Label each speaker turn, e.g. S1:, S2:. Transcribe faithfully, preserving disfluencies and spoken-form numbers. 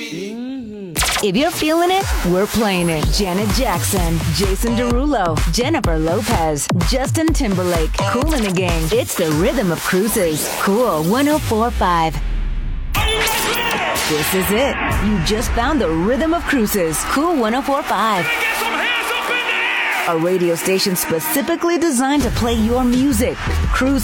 S1: If you're feeling it, we're playing it. Janet Jackson, Jason Derulo, Jennifer Lopez, Justin Timberlake, Kool and the Gang. It's the rhythm of cruises. Cool one oh four point five. This is it. You just found the rhythm of cruises. Cool one oh four point five. A radio station specifically designed to play your music. Cruise